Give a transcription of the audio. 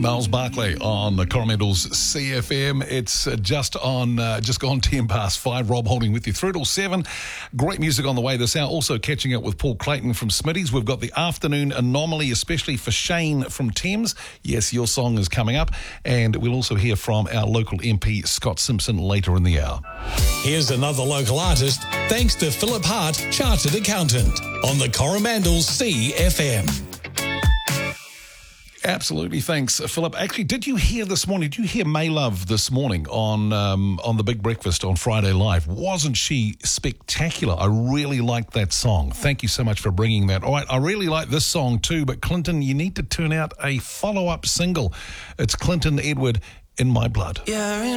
Miles Barclay on the Coromandel's CFM. It's just gone 10 past 5. Rob Holding with you through till 7. Great music on the way this hour. Also catching up with Paul Clayton from Smitty's. We've got the afternoon anomaly, especially for Shane from Thames. Yes, your song is coming up. And we'll also hear from our local MP, Scott Simpson, later in the hour. Here's another local artist, thanks to Philip Hart, Chartered Accountant, on the Coromandel's CFM. Absolutely, thanks, Philip. Actually, did you hear this morning? Did you hear Maylove this morning on the Big Breakfast on Friday Live? Wasn't she spectacular? I really liked that song. Thank you so much for bringing that. All right, I really like this song too, but Clinton, you need to turn out a follow-up single. It's Clinton Edward, In My Blood. Yeah.